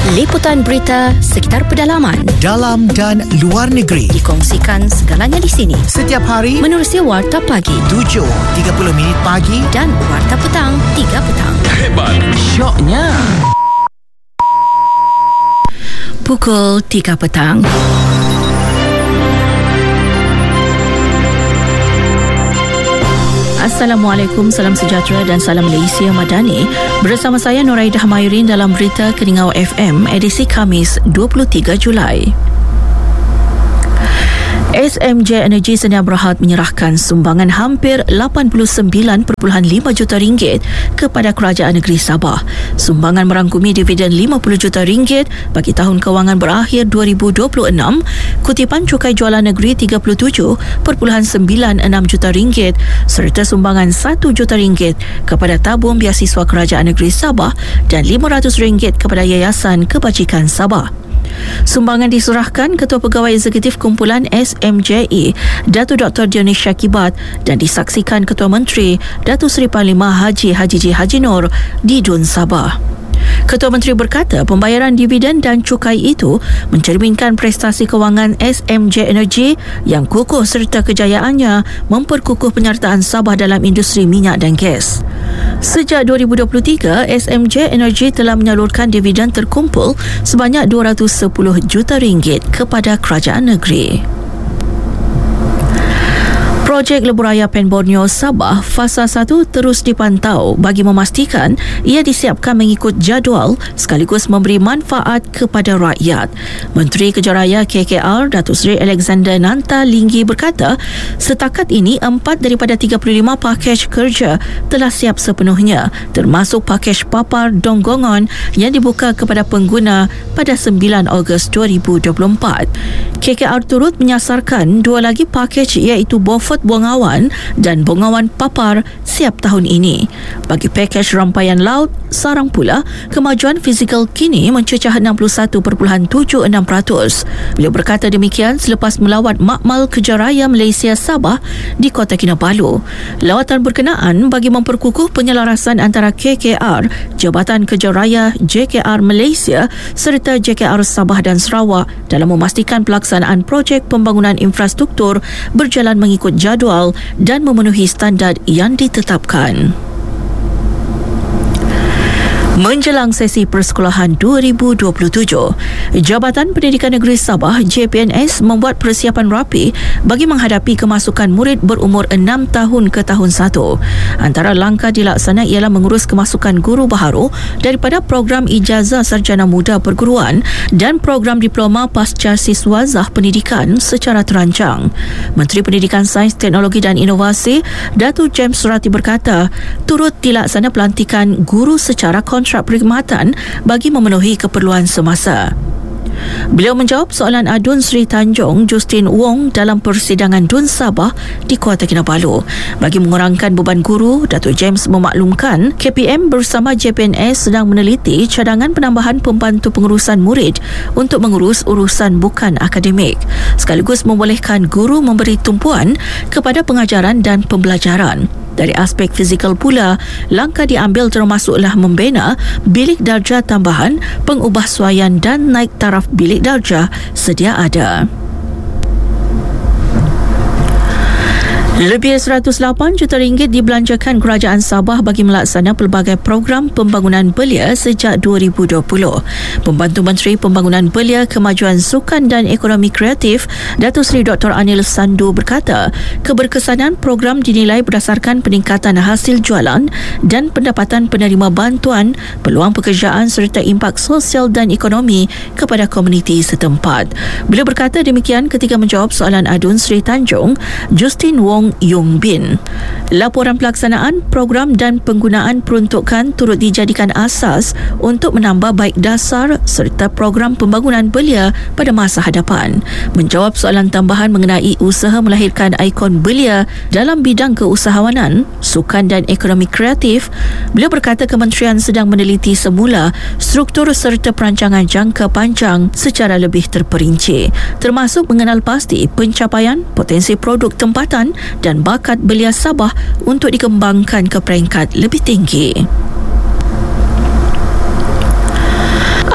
Liputan berita sekitar pedalaman, dalam dan luar negeri, dikongsikan segalanya di sini. Setiap hari Menerusi Warta Pagi 7.30 pagi dan Warta Petang 3 petang. Hebat, syoknya Pukul 3 petang. Assalamualaikum, salam sejahtera dan salam Malaysia Madani. Bersama saya Nuraidah Mayurin dalam Berita Keningau FM edisi Khamis 23 Julai. SMJ Energy Sdn Bhd menyerahkan sumbangan hampir 89.5 juta ringgit kepada Kerajaan Negeri Sabah. Sumbangan merangkumi dividen 50 juta ringgit bagi tahun kewangan berakhir 2026, kutipan cukai jualan negeri 37.96 juta ringgit serta sumbangan 1 juta ringgit kepada tabung biasiswa Kerajaan Negeri Sabah dan 500 ringgit kepada Yayasan Kebajikan Sabah. Sumbangan diserahkan Ketua Pegawai Eksekutif Kumpulan SMJE Datuk Dr. Dionis Syakibat dan disaksikan Ketua Menteri Datuk Seri Panglima Haji J. Haji Nur di Dun Sabah. Ketua Menteri berkata pembayaran dividen dan cukai itu mencerminkan prestasi kewangan SMJ Energy yang kukuh serta kejayaannya memperkukuh penyertaan Sabah dalam industri minyak dan gas. Sejak 2023, SMJ Energy telah menyalurkan dividen terkumpul sebanyak 210 juta ringgit kepada kerajaan negeri. Projek Lebuhraya Pen Borneo Sabah Fasa 1 terus dipantau bagi memastikan ia disiapkan mengikut jadual sekaligus memberi manfaat kepada rakyat. Menteri Kejaraya KKR Datuk Seri Alexander Nanta Linggi berkata, setakat ini 4 daripada 35 pakej kerja telah siap sepenuhnya, termasuk pakej Papar Donggongon yang dibuka kepada pengguna pada 9 Ogos 2024. KKR turut menyasarkan 2 lagi pakej iaitu Beaufort Bongawan dan Bongawan Papar siap tahun ini. Bagi pakej rampaian laut, sarang pula, kemajuan fizikal kini mencecah 61.76%. Beliau berkata demikian selepas melawat Makmal Kejaraya Malaysia Sabah di Kota Kinabalu. Lawatan berkenaan bagi memperkukuh penyelarasan antara KKR, Jabatan Kejaraya JKR Malaysia serta JKR Sabah dan Sarawak dalam memastikan pelaksanaan projek pembangunan infrastruktur berjalan mengikut jadual dan memenuhi standard yang ditetapkan. Menjelang sesi persekolahan 2027, Jabatan Pendidikan Negeri Sabah JPNS membuat persiapan rapi bagi menghadapi kemasukan murid berumur 6 tahun ke tahun 1. Antara langkah dilaksana ialah mengurus kemasukan guru baharu daripada program ijazah sarjana muda perguruan dan program diploma pasca siswazah pendidikan secara terancang. Menteri Pendidikan Sains, Teknologi dan Inovasi Datuk James Surati berkata, turut dilaksana pelantikan guru secara kontrak perkhidmatan bagi memenuhi keperluan semasa. Beliau menjawab soalan adun Sri Tanjung Justin Wong dalam persidangan Dun Sabah di Kuala Kinabalu. Bagi mengurangkan beban guru, Datuk James memaklumkan KPM bersama JPNS sedang meneliti cadangan penambahan pembantu pengurusan murid untuk mengurus urusan bukan akademik, sekaligus membolehkan guru memberi tumpuan kepada pengajaran dan pembelajaran. Dari aspek fizikal pula, langkah diambil termasuklah membina bilik darjah tambahan, pengubahsuaian dan naik taraf bilik darjah sedia ada. Lebih 108 juta ringgit dibelanjakan Kerajaan Sabah bagi melaksana pelbagai program pembangunan belia sejak 2020. Pembantu Menteri Pembangunan Belia, Kemajuan Sukan dan Ekonomi Kreatif, Datuk Seri Dr. Anil Sandu berkata, keberkesanan program dinilai berdasarkan peningkatan hasil jualan dan pendapatan penerima bantuan, peluang pekerjaan serta impak sosial dan ekonomi kepada komuniti setempat. Beliau berkata demikian ketika menjawab soalan adun Sri Tanjung Justin Wong Yung Bin. Laporan pelaksanaan program dan penggunaan peruntukan turut dijadikan asas untuk menambah baik dasar serta program pembangunan belia pada masa hadapan. Menjawab soalan tambahan mengenai usaha melahirkan ikon belia dalam bidang keusahawanan, sukan dan ekonomi kreatif, beliau berkata kementerian sedang meneliti semula struktur serta perancangan jangka panjang secara lebih terperinci, termasuk mengenal pasti pencapaian potensi produk tempatan dan bakat belia Sabah untuk dikembangkan ke peringkat lebih tinggi.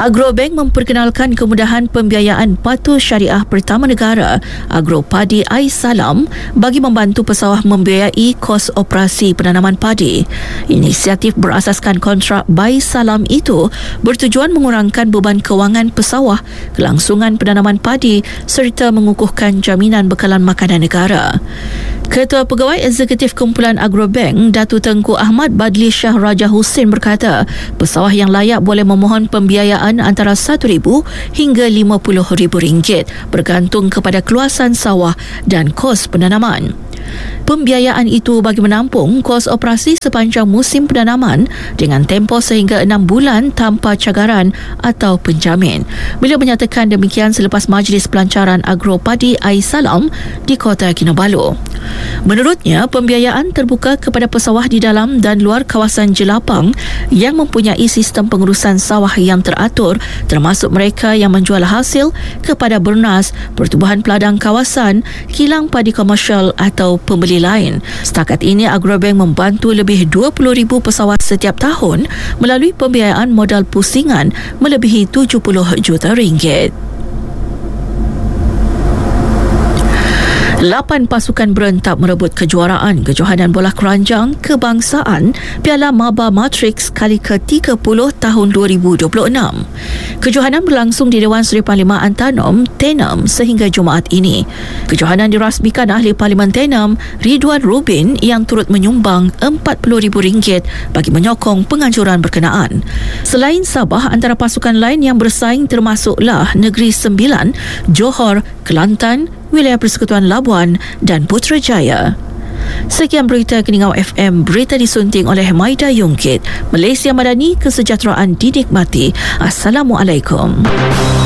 Agrobank memperkenalkan kemudahan pembiayaan patuh syariah pertama negara Agro Padi Ais Salam bagi membantu pesawah membiayai kos operasi penanaman padi. Inisiatif berasaskan kontrak Bai Salam itu bertujuan mengurangkan beban kewangan pesawah, kelangsungan penanaman padi serta mengukuhkan jaminan bekalan makanan negara. Ketua Pegawai Eksekutif Kumpulan Agrobank, Datu Tengku Ahmad Badli Shah Raja Hussein berkata, pesawah yang layak boleh memohon pembiayaan antara RM1,000 hingga RM50,000 bergantung kepada keluasan sawah dan kos penanaman. Pembiayaan itu bagi menampung kos operasi sepanjang musim penanaman dengan tempoh sehingga 6 bulan tanpa cagaran atau penjamin. Beliau menyatakan demikian selepas Majlis Pelancaran Agro Padi Ais Salam di Kota Kinabalu. Menurutnya, pembiayaan terbuka kepada pesawah di dalam dan luar kawasan jelapang yang mempunyai sistem pengurusan sawah yang teratur, termasuk mereka yang menjual hasil kepada Bernas, Pertubuhan Peladang Kawasan, kilang padi komersial atau pembeli lain. Setakat ini, Agrobank membantu lebih 20,000 pesawat setiap tahun melalui pembiayaan modal pusingan melebihi RM70 juta. 8 pasukan berentak merebut kejuaraan kejohanan bola keranjang kebangsaan Piala Maba Matrix kali ke-30 tahun 2026. Kejohanan berlangsung di Dewan Seri Parlimen Antanom, Tenem sehingga Jumaat ini. Kejohanan dirasmikan Ahli Parlimen Tenem, Ridwan Rubin yang turut menyumbang RM40,000 bagi menyokong penganjuran berkenaan. Selain Sabah, antara pasukan lain yang bersaing termasuklah Negeri Sembilan, Johor, Kelantan, Wilayah Persekutuan Labuan dan Putrajaya. Sekian berita Keningau FM, berita disunting oleh Maida Yungkit. Malaysia Madani, kesejahteraan dinikmati. Assalamualaikum.